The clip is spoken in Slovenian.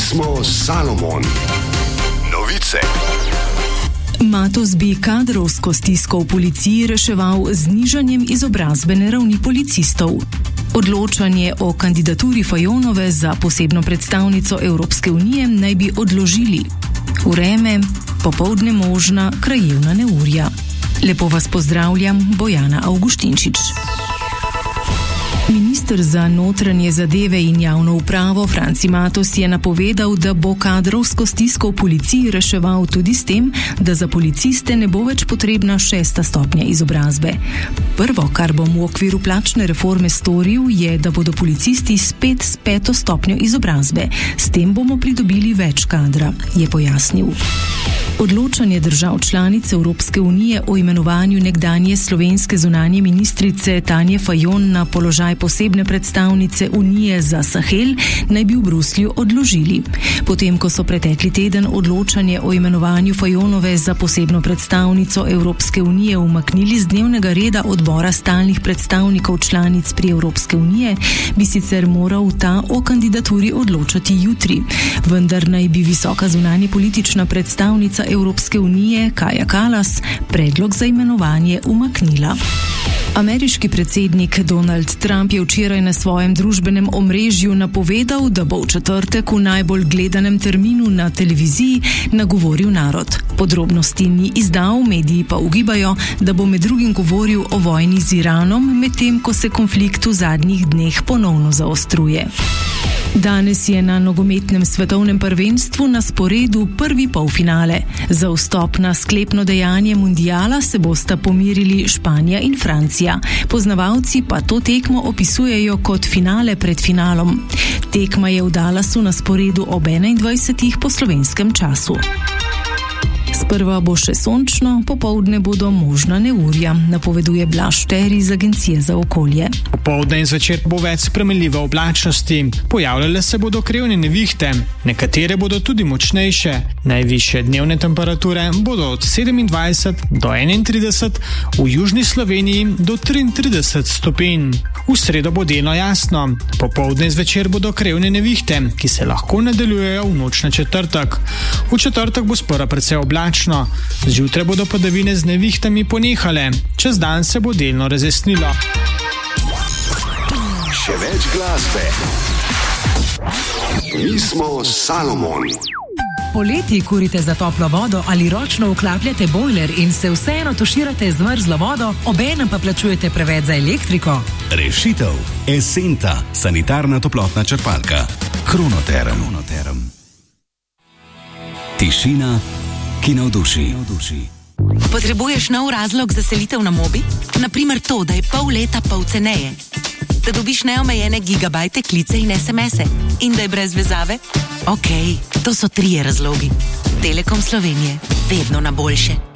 smo Salomon. Novice. Matoz bi kadrovsko stisko v policiji reševal z znižanjem izobrazbene ravni policistov. Odločanje o kandidaturi Fajonove za posebno predstavnico Evropske unije naj bi odložili. Vreme, popoldne možna krajevna neurja. Lepo vas pozdravljam, Bojana Avguštinčič. Minister za notranje zadeve in javno upravo Franci Matoz je napovedal, da bo kadrovsko stisko v policiji reševal tudi s tem, da za policiste ne bo več potrebna 6. stopnja izobrazbe. Prvo, kar bom v okviru plačne reforme storil, je, da bodo policisti spet s 5. stopnjo izobrazbe. S tem bomo pridobili več kadra, je pojasnil. Odločanje držav članic Evropske unije o imenovanju nekdanje slovenske zunanje ministrice Tanje Fajon na položaj posebne predstavnice Unije za Sahel naj bi v Bruslju odložili. Potem, ko so pretekli teden odločanje o imenovanju Fajonove za posebno predstavnico Evropske unije umaknili z dnevnega reda odbora stalnih predstavnikov članic pri Evropske unije, bi sicer moral ta o kandidaturi odločati jutri. Vendar naj bi visoka zunanje politična predstavnica Evropske unije Kaja Kallas predlog za imenovanje umaknila. Ameriški predsednik Donald Trump je včeraj na svojem družbenem omrežju napovedal, da bo v četrtek v najbolj gledanem terminu na televiziji nagovoril narod. Podrobnosti ni izdal, mediji pa ugibajo, da bo med drugim govoril o vojni z Iranom, medtem ko se konflikt v zadnjih dneh ponovno zaostruje. Danes je na nogometnem svetovnem prvenstvu na sporedu prvi polfinale. Za vstop na sklepno dejanje mundiala se bosta pomirili Španija in Francija. Poznavalci pa to tekmo opisujejo kot finale pred finalom. Tekma je v Dallasu na sporedu ob 21. po slovenskem času. Sprva bo še sončno, popoldne bodo možna neurja, napoveduje Blaž Šteri iz Agencije za okolje. Popoldne in zvečer bo več spremenljive oblačnosti. Pojavljale se bodo krivne nevihte, nekatere bodo tudi močnejše. Najvišje dnevne temperature bodo od 27 do 31, v južni Sloveniji do 33 stopinj. V sredo bo delno jasno. Popoldne in zvečer bodo krivne nevihte, ki se lahko nadaljujejo v noč na četrtek. V četrtek bo sprva precej oblačno. Zjutraj bodo padavine z nevihtami ponehale. Čez dan se bo delno razjasnilo. Še več glasbe. Mi smo Salomon. Poleti kurite za toplo vodo ali ročno vklapljate bojler in se vseeno tuširate z mrzlo vodo, obenem pa plačujete preveč za elektriko? Rešitev. Esenta, sanitarna toplotna črpalka. Kronoterm. Tišina, ki navduši. Potrebuješ nov razlog za selitev na Mobi? Naprimer to, da je pol leta pol ceneje. Da dobiš neomejene gigabajte, klice in SMS-e. In da je brez vezave? Okej, to so 3 razlogi. Telekom Slovenije. Vedno na boljše.